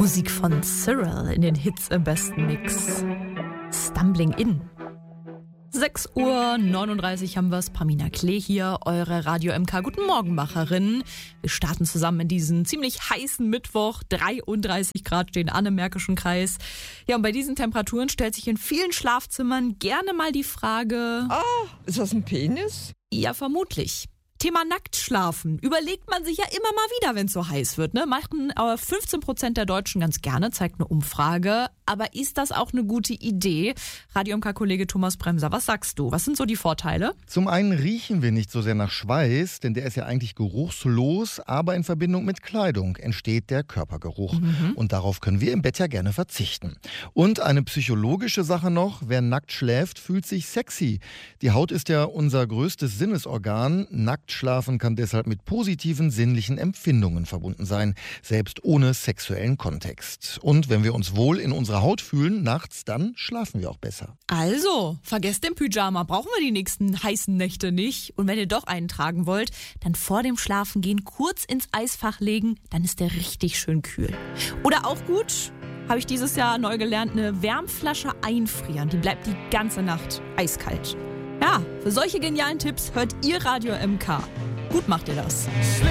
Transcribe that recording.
Musik von Cyril in den Hits im besten Mix. Stumbling In. 6:39 Uhr haben wir es. Pamina Klee hier, eure Radio MK Guten Morgen Macherin. Wir starten zusammen in diesen ziemlich heißen Mittwoch. 33 Grad stehen an im Märkischen Kreis. Ja, und bei diesen Temperaturen stellt sich in vielen Schlafzimmern gerne mal die Frage... Ist das ein Penis? Ja, vermutlich. Thema Nacktschlafen. Überlegt man sich ja immer mal wieder, wenn es so heiß wird. Ne? Machen aber 15% der Deutschen ganz gerne, zeigt eine Umfrage. Aber ist das auch eine gute Idee? Radio MK-Kollege Thomas Bremser, was sagst du? Was sind so die Vorteile? Zum einen riechen wir nicht so sehr nach Schweiß, denn der ist ja eigentlich geruchslos, aber in Verbindung mit Kleidung entsteht der Körpergeruch. Und darauf können wir im Bett ja gerne verzichten. Und eine psychologische Sache noch, wer nackt schläft, fühlt sich sexy. Die Haut ist ja unser größtes Sinnesorgan. Nackt schlafen kann deshalb mit positiven sinnlichen Empfindungen verbunden sein, selbst ohne sexuellen Kontext. Und wenn wir uns wohl in unserer Haut fühlen, nachts, dann schlafen wir auch besser. Also, vergesst den Pyjama, brauchen wir die nächsten heißen Nächte nicht. Und wenn ihr doch einen tragen wollt, dann vor dem Schlafengehen kurz ins Eisfach legen, dann ist der richtig schön kühl. Oder auch gut, habe ich dieses Jahr neu gelernt, eine Wärmflasche einfrieren. Die bleibt die ganze Nacht eiskalt. Ja, für solche genialen Tipps hört ihr Radio MK. Gut macht ihr das.